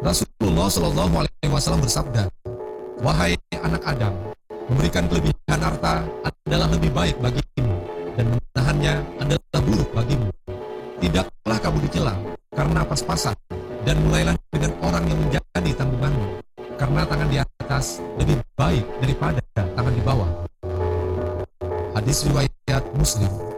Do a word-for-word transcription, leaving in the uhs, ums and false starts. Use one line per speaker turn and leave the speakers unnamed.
Rasulullah Shallallahu Alaihi Wasallam bersabda, "Wahai anak Adam, memberikan kelebihan harta adalah lebih baik bagimu, dan menahannya adalah buruk bagimu. Tidaklah kamu dicela karena pas-pasan, dan mulailah dengan orang yang menjadi tanggunganmu, karena tangan di atas lebih baik daripada tangan di bawah." Hadis riwayat Muslim.